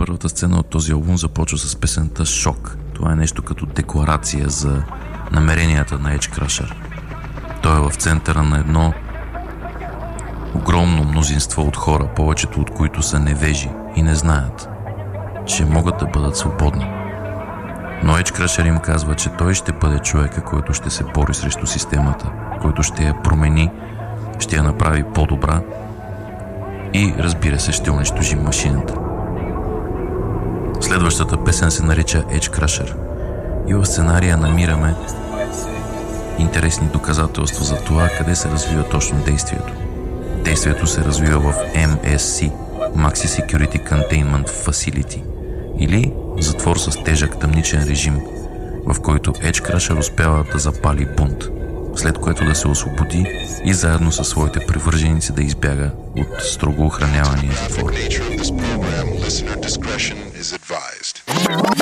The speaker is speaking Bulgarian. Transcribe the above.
Първата сцена от този албум започва с песента "Шок". Това е нещо като декларация за намеренията на Edge Crusher. Той е в центъра на едно огромно мнозинство от хора, повечето от които са невежи и не знаят, че могат да бъдат свободни. Но Edge Crusher им казва, че той ще бъде човека, който ще се бори срещу системата, който ще я промени, ще я направи по-добра и, разбира се, ще унищожи машината. Следващата песен се нарича Edge Crusher и в сценария намираме интересни доказателства за това къде се развива точно действието. Действието се развива в MSC – Maxi Security Containment Facility, или затвор с тежък тъмничен режим, в който Edge Crusher успява да запали бунт, след което да се освободи и заедно със своите привърженици да избяга от строго охранявания затвор.